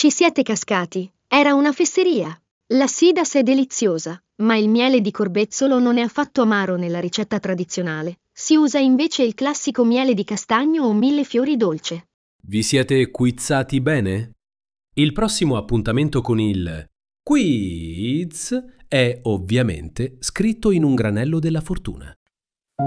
Ci siete cascati, era una fesseria. La Sidas è deliziosa, ma il miele di corbezzolo non è affatto amaro nella ricetta tradizionale. Si usa invece il classico miele di castagno o millefiori dolce. Vi siete quizzati bene? Il prossimo appuntamento con il quiz è ovviamente scritto in un granello della fortuna.